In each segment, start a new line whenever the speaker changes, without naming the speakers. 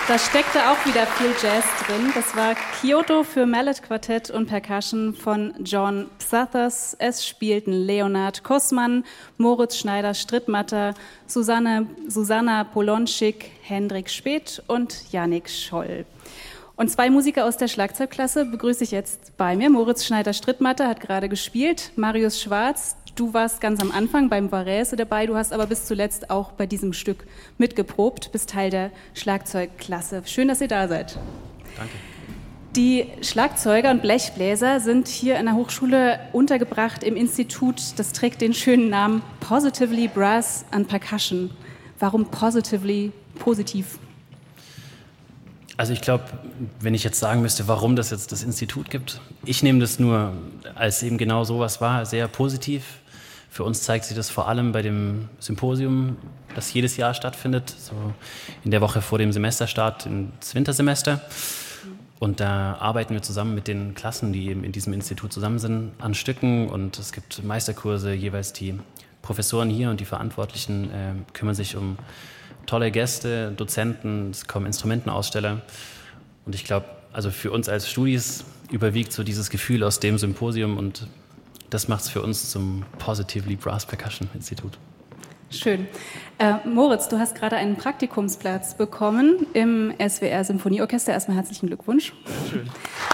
Da steckte auch wieder viel Jazz drin. Das war Kyoto für Mallet Quartett und Percussion von John Psathas. Es spielten Leonard Kossmann, Moritz Schneider-Strittmatter, Susanna Polonschik, Hendrik Speth und Yannick Scholl. Und zwei Musiker aus der Schlagzeugklasse begrüße ich jetzt bei mir. Moritz Schneider-Strittmatter hat gerade gespielt. Marius Schwarz, du warst ganz am Anfang beim Varese dabei. Du hast aber bis zuletzt auch bei diesem Stück mitgeprobt, bist Teil der Schlagzeugklasse. Schön, dass ihr da seid.
Danke.
Die Schlagzeuger und Blechbläser sind hier an der Hochschule untergebracht im Institut. Das trägt den schönen Namen Positively Brass and Percussion. Warum positively, positiv?
Also ich glaube, wenn ich jetzt sagen müsste, warum das jetzt das Institut gibt, ich nehme das nur als eben genau sowas war, sehr positiv. Für uns zeigt sich das vor allem bei dem Symposium, das jedes Jahr stattfindet, so in der Woche vor dem Semesterstart ins Wintersemester. Und da arbeiten wir zusammen mit den Klassen, die eben in diesem Institut zusammen sind, an Stücken. Und es gibt Meisterkurse, jeweils die Professoren hier und die Verantwortlichen kümmern sich um tolle Gäste, Dozenten, es kommen Instrumentenaussteller. Und ich glaube, also für uns als Studis überwiegt so dieses Gefühl aus dem Symposium und das macht es für uns zum Positively Brass Percussion Institut.
Schön. Moritz, du hast gerade einen Praktikumsplatz bekommen im SWR Symphonieorchester. Erstmal herzlichen Glückwunsch.
Schön.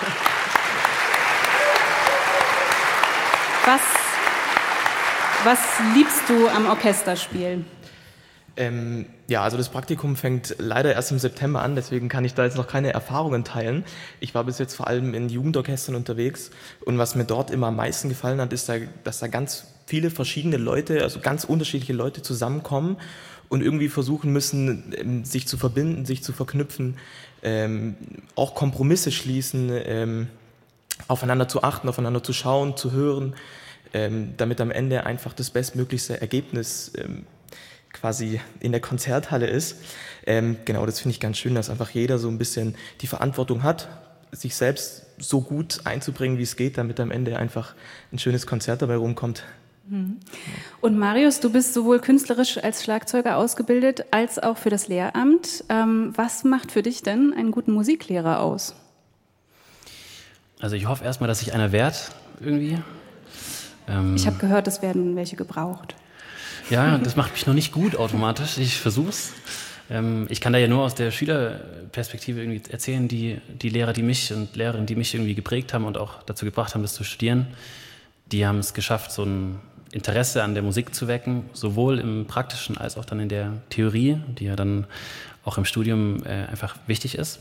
Was liebst du am Orchesterspiel?
Also das Praktikum fängt leider erst im September an, deswegen kann ich da jetzt noch keine Erfahrungen teilen. Ich war bis jetzt vor allem in Jugendorchestern unterwegs und was mir dort immer am meisten gefallen hat, ist, dass da ganz viele verschiedene Leute, also ganz unterschiedliche Leute zusammenkommen und irgendwie versuchen müssen, sich zu verbinden, sich zu verknüpfen, auch Kompromisse schließen, aufeinander zu achten, aufeinander zu schauen, zu hören, damit am Ende einfach das bestmöglichste Ergebnis quasi in der Konzerthalle ist. Genau, das finde ich ganz schön, dass einfach jeder so ein bisschen die Verantwortung hat, sich selbst so gut einzubringen, wie es geht, damit am Ende einfach ein schönes Konzert dabei rumkommt.
Und Marius, du bist sowohl künstlerisch als Schlagzeuger ausgebildet, als auch für das Lehramt. Was macht für dich denn einen guten Musiklehrer aus?
Also ich hoffe erstmal, dass sich einer wehrt irgendwie.
Ich habe gehört, es werden welche gebraucht.
Ja, das macht mich noch nicht gut automatisch. Ich versuch's. Ich kann da ja nur aus der Schülerperspektive irgendwie erzählen, die Lehrer, die mich und Lehrerinnen, die mich irgendwie geprägt haben und auch dazu gebracht haben, das zu studieren, die haben es geschafft, so ein Interesse an der Musik zu wecken, sowohl im Praktischen als auch dann in der Theorie, die ja dann auch im Studium einfach wichtig ist.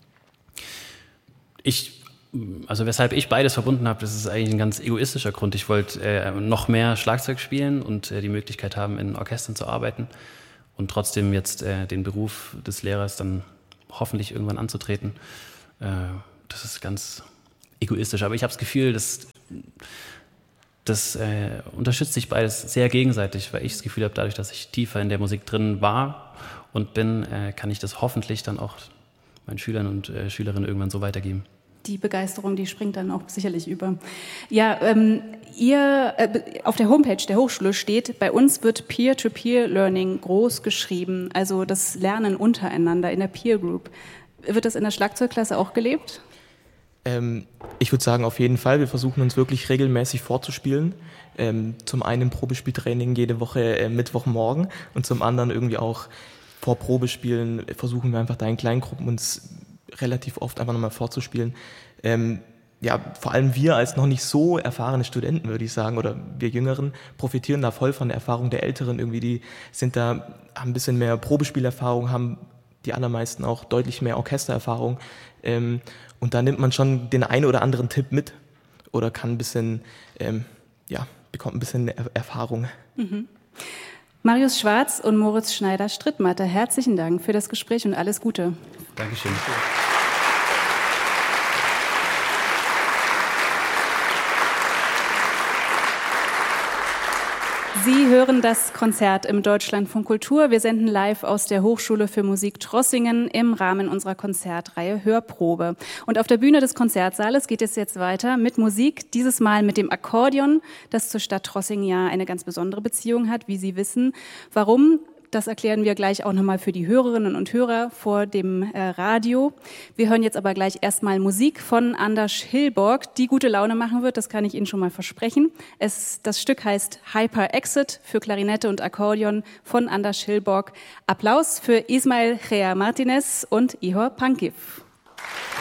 Also weshalb ich beides verbunden habe, das ist eigentlich ein ganz egoistischer Grund. Ich wollte noch mehr Schlagzeug spielen und die Möglichkeit haben, in Orchestern zu arbeiten und trotzdem jetzt den Beruf des Lehrers dann hoffentlich irgendwann anzutreten. Das ist ganz egoistisch, aber ich habe das Gefühl, das unterstützt sich beides sehr gegenseitig, weil ich das Gefühl habe, dadurch, dass ich tiefer in der Musik drin war und bin, kann ich das hoffentlich dann auch meinen Schülern und Schülerinnen irgendwann so weitergeben.
Die Begeisterung, die springt dann auch sicherlich über. Ja, ihr auf der Homepage der Hochschule steht, bei uns wird Peer-to-Peer-Learning groß geschrieben, also das Lernen untereinander in der Peer Group. Wird das in der Schlagzeugklasse auch gelebt?
Ich würde sagen, auf jeden Fall. Wir versuchen uns wirklich regelmäßig vorzuspielen. Zum einen Probespieltraining jede Woche Mittwochmorgen und zum anderen irgendwie auch vor Probespielen versuchen wir einfach da in Kleingruppen uns relativ oft einfach nochmal vorzuspielen. Vor allem wir als noch nicht so erfahrene Studenten, würde ich sagen, oder wir Jüngeren, profitieren da voll von der Erfahrung der Älteren. Irgendwie, die haben ein bisschen mehr Probespielerfahrung, haben die allermeisten auch deutlich mehr Orchestererfahrung. Und da nimmt man schon den einen oder anderen Tipp mit oder kann ein bisschen, bekommt ein bisschen Erfahrung.
Mhm. Marius Schwarz und Moritz Schneider-Strittmatter, herzlichen Dank für das Gespräch und alles Gute.
Dankeschön.
Sie hören das Konzert im Deutschlandfunk Kultur. Wir senden live aus der Hochschule für Musik Trossingen im Rahmen unserer Konzertreihe Hörprobe. Und auf der Bühne des Konzertsaales geht es jetzt weiter mit Musik, dieses Mal mit dem Akkordeon, das zur Stadt Trossingen ja eine ganz besondere Beziehung hat, wie Sie wissen. Warum? Das erklären wir gleich auch nochmal für die Hörerinnen und Hörer vor dem Radio. Wir hören jetzt aber gleich erstmal Musik von Anders Hillborg, die gute Laune machen wird, das kann ich Ihnen schon mal versprechen. Das Stück heißt Hyper Exit für Klarinette und Akkordeon von Anders Hillborg. Applaus für Ismail Gea Martinez und Ihor Pankiv.